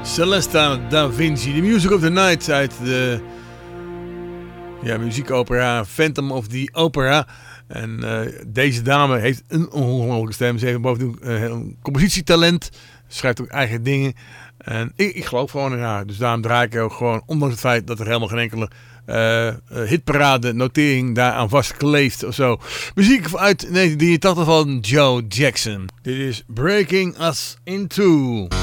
Celesta Da Vinci, The Music of the Night uit de muziekopera Phantom of the Opera. En deze dame heeft een ongelofelijke stem. Ze heeft bovendien een compositietalent. Schrijft ook eigen dingen. En ik geloof gewoon in haar. Dus daarom draai ik ook gewoon, ondanks het feit dat er helemaal geen enkele hitparade notering daaraan vastkleeft of zo. Muziek uit 1983 van Joe Jackson. Dit is Breaking Us in Two.